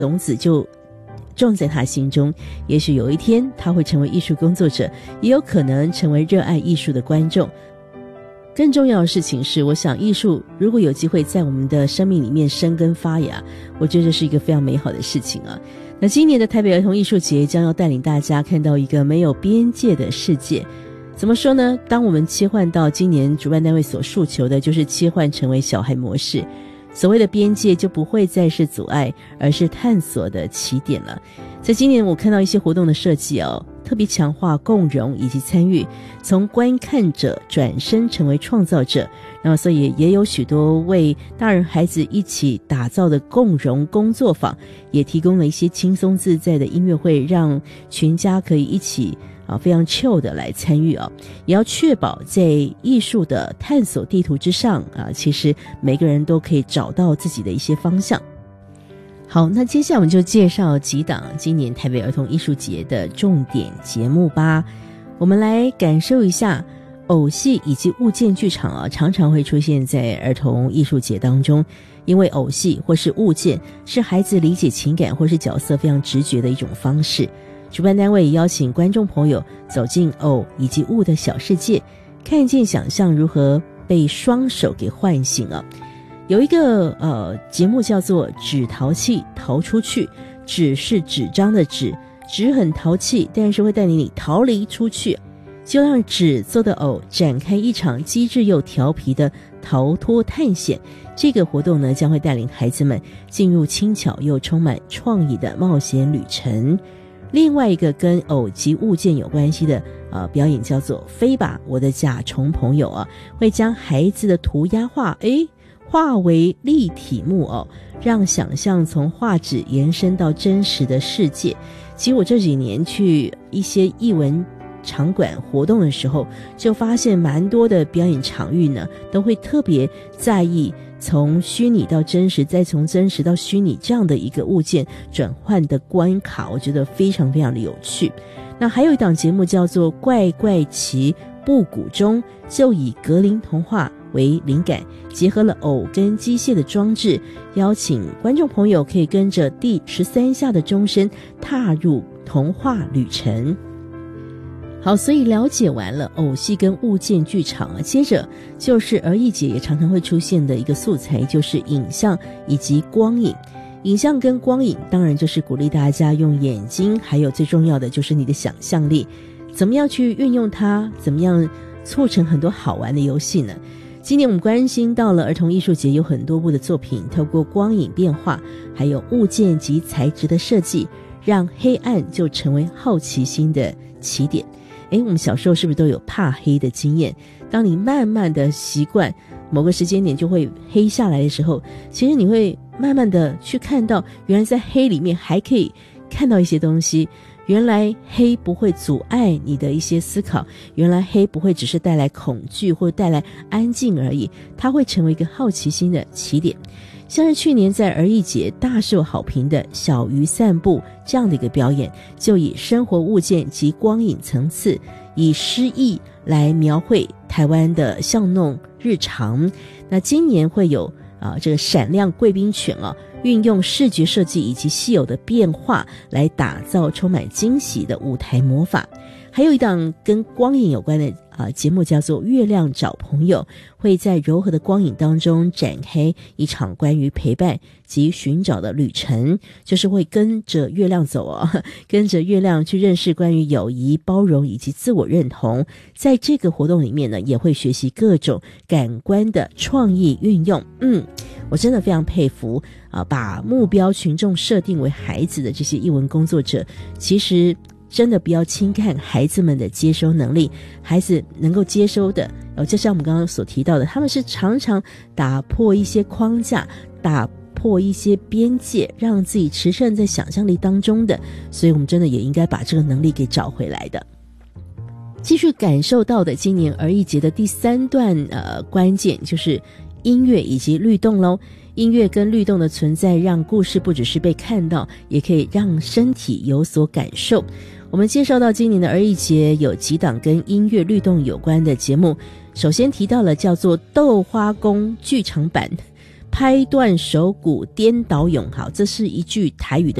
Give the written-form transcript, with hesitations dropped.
种子就种在他心中，也许有一天他会成为艺术工作者，也有可能成为热爱艺术的观众。更重要的事情是，我想艺术如果有机会在我们的生命里面生根发芽，我觉得这是一个非常美好的事情啊。那今年的台北儿童艺术节将要带领大家看到一个没有边界的世界。怎么说呢？当我们切换到今年主办单位所诉求的就是切换成为小孩模式，所谓的边界就不会再是阻碍，而是探索的起点了。在今年我看到一些活动的设计特别强化共融以及参与，从观看者转身成为创造者，然后所以也有许多为大人孩子一起打造的共融工作坊，也提供了一些轻松自在的音乐会，让全家可以一起非常 chill 的来参与也要确保在艺术的探索地图之上其实每个人都可以找到自己的一些方向。好，那接下来我们就介绍几档今年台北儿童艺术节的重点节目吧。我们来感受一下偶戏以及物件剧场常常会出现在儿童艺术节当中，因为偶戏或是物件是孩子理解情感或是角色非常直觉的一种方式。主办单位也邀请观众朋友走进偶以及物的小世界，看见想象如何被双手给唤醒有一个节目叫做纸淘气逃出去，纸是纸张的纸，纸很淘气，但是会带领你逃离出去，就让纸做的偶展开一场机智又调皮的逃脱探险。这个活动呢，将会带领孩子们进入轻巧又充满创意的冒险旅程。另外一个跟偶及物件有关系的表演叫做飞吧我的甲虫朋友会将孩子的涂鸦画化为立体木偶，让想象从画纸延伸到真实的世界。其实我这几年去一些艺文场馆活动的时候，就发现蛮多的表演场域呢，都会特别在意从虚拟到真实，再从真实到虚拟这样的一个物件转换的关卡，我觉得非常非常的有趣。那还有一档节目叫做怪怪奇布谷中，就以格林童话为灵感，结合了偶跟机械的装置，邀请观众朋友可以跟着第13下的钟声踏入童话旅程。好，所以了解完了偶戏跟物件剧场接着就是儿艺节也常常会出现的一个素材，就是影像以及光影。影像跟光影当然就是鼓励大家用眼睛，还有最重要的就是你的想象力，怎么样去运用它，怎么样促成很多好玩的游戏呢？今年我们关心到了儿童艺术节有很多部的作品，透过光影变化，还有物件及材质的设计，让黑暗就成为好奇心的起点。我们小时候是不是都有怕黑的经验？当你慢慢的习惯某个时间点就会黑下来的时候，其实你会慢慢的去看到，原来在黑里面还可以看到一些东西，原来黑不会阻碍你的一些思考，原来黑不会只是带来恐惧或带来安静而已，它会成为一个好奇心的起点。像是去年在儿艺节大受好评的小鱼散步这样的一个表演，就以生活物件及光影层次，以诗意来描绘台湾的巷弄日常。那今年会有这个闪亮贵宾犬运用视觉设计以及稀有的变化来打造充满惊喜的舞台魔法。还有一档跟光影有关的节目叫做月亮找朋友，会在柔和的光影当中展开一场关于陪伴及寻找的旅程，就是会跟着月亮走跟着月亮去认识关于友谊、包容以及自我认同。在这个活动里面呢，也会学习各种感官的创意运用。我真的非常佩服把目标群众设定为孩子的这些艺文工作者，其实真的不要轻看孩子们的接收能力，孩子能够接收的就像我们刚刚所提到的，他们是常常打破一些框架，打破一些边界，让自己驰骋在想象力当中的，所以我们真的也应该把这个能力给找回来的。继续感受到的今年儿艺节的第3段关键就是音乐以及律动咯。音乐跟律动的存在，让故事不只是被看到，也可以让身体有所感受。我们介绍到今年的儿艺节有几档跟音乐律动有关的节目，首先提到了叫做豆花宫剧场版， 拍断手骨颠倒勇，好，这是一句台语的